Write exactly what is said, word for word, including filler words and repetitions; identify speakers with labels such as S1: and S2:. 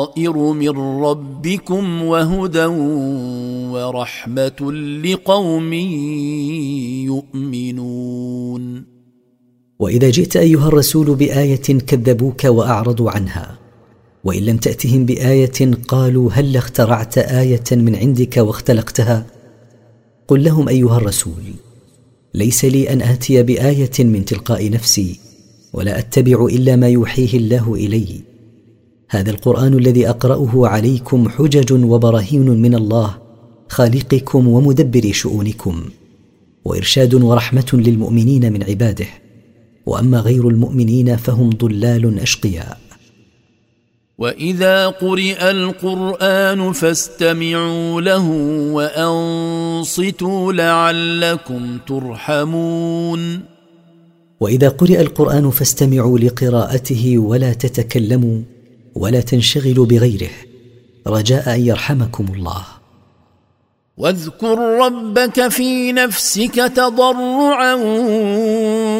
S1: من ربكم وهدى ورحمة لقوم يؤمنون.
S2: وإذا جئت أيها الرسول بآية كذبوك وأعرضوا عنها، وإن لم تأتهم بآية قالوا هل اخترعت آية من عندك واختلقتها؟ قل لهم أيها الرسول: ليس لي أن آتي بآية من تلقاء نفسي، ولا أتبع إلا ما يوحيه الله إلي. هذا القرآن الذي أقرأه عليكم حجج وبراهين من الله خالقكم ومدبر شؤونكم، وإرشاد ورحمة للمؤمنين من عباده، وأما غير المؤمنين فهم ضلال أشقياء.
S1: وإذا قرئ القرآن فاستمعوا له وأنصتوا لعلكم ترحمون.
S2: وإذا قرئ القرآن فاستمعوا لقراءته ولا تتكلموا ولا تنشغلوا بغيره، رجاء أن يرحمكم الله.
S1: واذكر ربك في نفسك تضرعا